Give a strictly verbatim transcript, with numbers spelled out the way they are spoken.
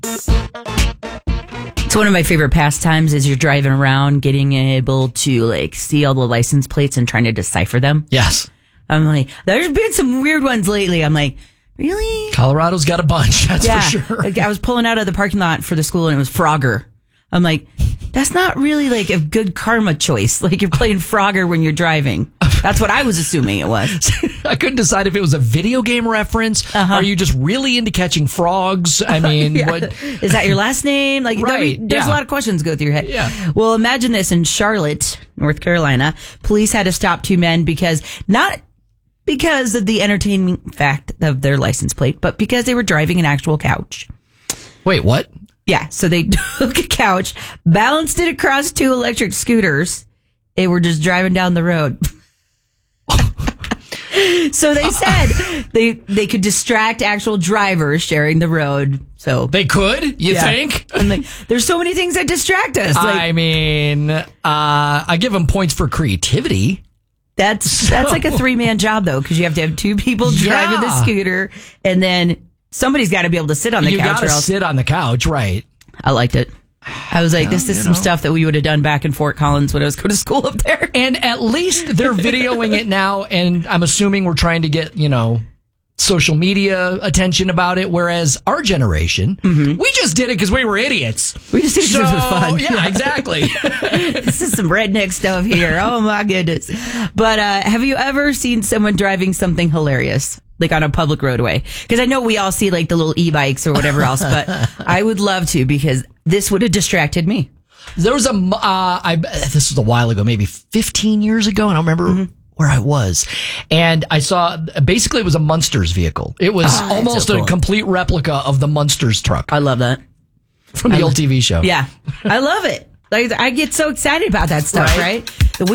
It's one of my favorite pastimes is you're driving around, getting able to like see all the license plates and trying to decipher them. Yes. I'm like, there's been some weird ones lately. I'm like, really? Colorado's got a bunch, that's yeah. for sure. Like, I was pulling out of the parking lot for the school and it was Frogger. I'm like, that's not really like a good karma choice. Like you're playing Frogger when you're driving. That's what I was assuming it was. I couldn't decide if it was a video game reference. Uh-huh. Are you just really into catching frogs? I mean, yeah. what? Is that your last name? Like, Right, there, there's yeah. a lot of questions go through your head. Yeah. Well, imagine this in Charlotte, North Carolina. Police had to stop two men because not because of the entertaining fact of their license plate, but because they were driving an actual couch. Wait, what? Yeah, so they took a couch, balanced it across two electric scooters. They were just driving down the road. So they said they they could distract actual drivers sharing the road. So They could, you yeah. think? And like, there's so many things that distract us. Like, I mean, uh, I give them points for creativity. that's that's like a three man job though, because you have to have two people driving the Yeah. scooter, and then somebody's got to be able to sit on the You couch. gotta Or else sit on the couch, right? I liked it. I was like, this is you some know. stuff that we would have done back in Fort Collins when I was going to school up there. And at least they're videoing it now, and I'm assuming we're trying to get, you know, social media attention about it, whereas our generation, we just did it because we were idiots. We just did it 'cause so, it was fun. Yeah, exactly. This is some redneck stuff here. Oh my goodness. But uh, have you ever seen someone driving something hilarious? Like on a public roadway? Because I know we all see like the little e-bikes or whatever else, but I would love to because this would have distracted me. There was a, uh, I, this was a while ago, maybe fifteen years ago. I don't remember Mm-hmm. where I was. And I saw, basically it was a Munsters vehicle. It was Oh, that's almost so cool. a complete replica of the Munsters truck I love that. from the I old lo- T V show. Yeah. I love it. Like I get so excited about that stuff, Right. right? The